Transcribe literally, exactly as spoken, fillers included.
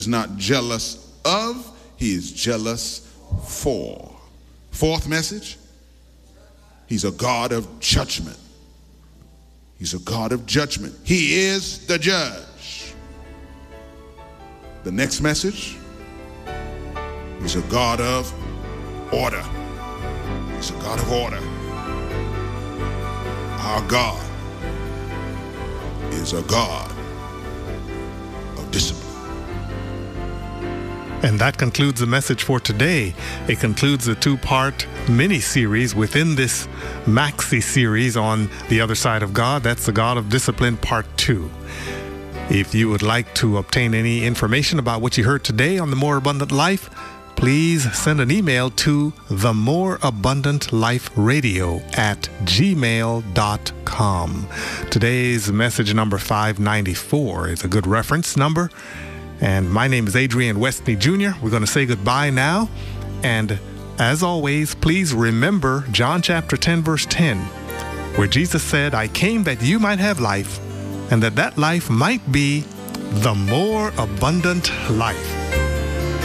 is not jealous of, he is jealous for. Fourth message, he's a God of judgment. He's a God of judgment. He is the judge. The next message, he's a God of order. He's a God of order. Our God is a God of discipline. And that concludes the message for today. It concludes the two-part mini-series within this maxi series on the other side of God. That's the God of Discipline Part two. If you would like to obtain any information about what you heard today on The More Abundant Life, please send an email to the more abundant life radio at gmail dot com. Today's message number five ninety-four is a good reference number. And my name is Adrian Westney Junior We're going to say goodbye now. And as always, please remember John chapter ten, verse ten, where Jesus said, I came that you might have life, and that that life might be the more abundant life.